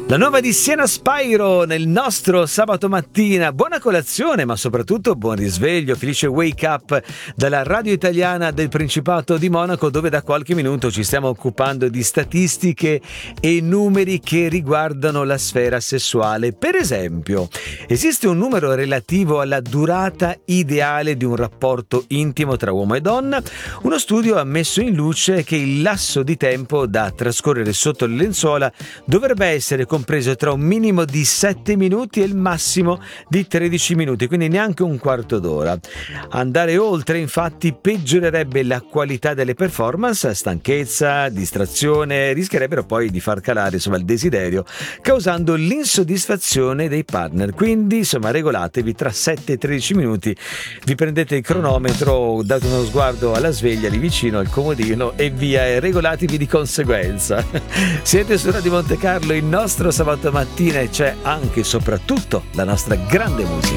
La nuova di Siena Spyro nel nostro sabato mattina. Buona colazione, ma soprattutto buon risveglio, felice wake up dalla radio italiana del Principato di Monaco, dove da qualche minuto ci stiamo occupando di statistiche e numeri che riguardano la sfera sessuale. Per esempio, esiste un numero relativo alla durata ideale di un rapporto intimo tra uomo e donna. Uno studio ha messo in luce che il lasso di tempo da trascorrere sotto le lenzuola dovrebbe essere compreso tra un minimo di 7 minuti e il massimo di 13 minuti, quindi neanche un quarto d'ora. Andare oltre, infatti, peggiorerebbe la qualità delle performance, stanchezza, distrazione, rischierebbero poi di far calare il desiderio, causando l'insoddisfazione dei partner. Quindi, regolatevi tra 7 e 13 minuti, vi prendete il cronometro, date uno sguardo alla sveglia lì vicino al comodino e via, e regolatevi di conseguenza. Siete su Radio Monte Carlo, il nostro sabato mattina, e c'è anche e soprattutto la nostra grande musica.